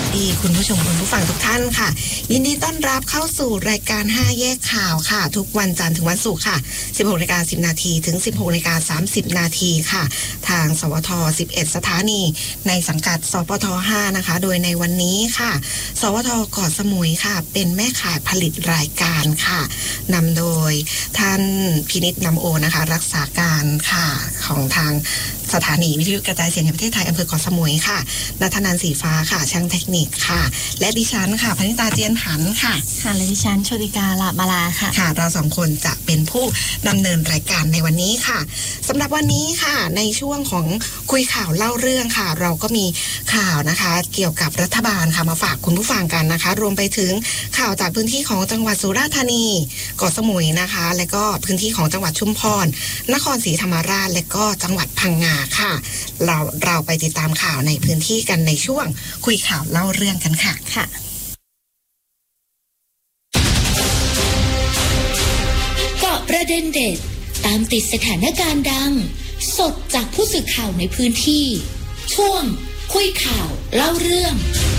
ดีคุณผู้ชมคุณผู้ฟังทุกท่านค่ะยินดีต้อนรับเข้าสู่รายการ5แยกข่าวค่ะทุกวันจันทร์ถึงวันศุกร์ค่ะ 16:10 นาทีถึง 16:30 นาทีค่ะทางสวท11สถานีในสังกัดสปท5นะคะโดยในวันนี้ค่ะสวทเกาะสมุยค่ะเป็นแม่ข่ายผลิตรายการค่ะนำโดยท่านพินิจนำโอนะคะรักษาการค่ะของทางสถานีวิทยุกระจายเสียงแห่งประเทศไทยอำเภอเกาะสมุยค่ะณัฐนันท์สีฟ้าค่ะช่างเทคนิคค่ะและดิฉันค่ะพนิตาเจียนผันค่ะค่ะและดิฉันโชติกาลามาลาค่ะค่ะเราสองคนจะเป็นผู้ดำเนินรายการในวันนี้ค่ะสำหรับวันนี้ค่ะในช่วงของคุยข่าวเล่าเรื่องค่ะเราก็มีข่าวนะคะเกี่ยวกับรัฐบาลค่ะมาฝากคุณผู้ฟังกันนะคะรวมไปถึงข่าวจากพื้นที่ของจังหวัดสุราษฎร์ธานีเกาะสมุยนะคะและก็พื้นที่ของจังหวัดชุมพรนครศรีธรรมราชและก็จังหวัดพังงาค่ะเราไปติดตามข่าวในพื้นที่กันในช่วงคุยข่าวเล่าเรื่องกันค่ะเกาะประเด็นเด็ดตามติดสถานการณ์ดังสดจากผู้สื่อข่าวในพื้นที่ช่วงคุยข่าวเล่าเรื่อง